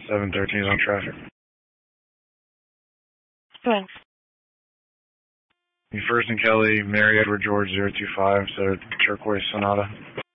713 is on traffic. Thanks. First and Kelly, Mary Edward George 025, so Turquoise Sonata.